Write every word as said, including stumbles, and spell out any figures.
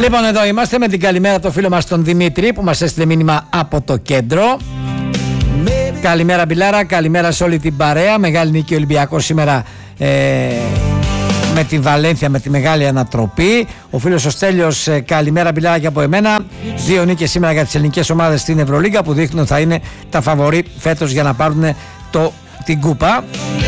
Λοιπόν, εδώ είμαστε με την καλημέρα το φίλο μας τον Δημήτρη που μας έστειλε μήνυμα από το κέντρο. Καλημέρα Μπιλάρα, καλημέρα σε όλη την παρέα. Μεγάλη νίκη Ολυμπιακός σήμερα ε, με τη Βαλένθια, με τη μεγάλη ανατροπή. Ο φίλος ο Στέλιος, ε, καλημέρα Μπιλάρα και από εμένα. Δύο νίκες σήμερα για τις ελληνικές ομάδες στην Ευρωλίγκα που δείχνουν ότι θα είναι τα φαβορί φέτος για να πάρουν το, την κούπα.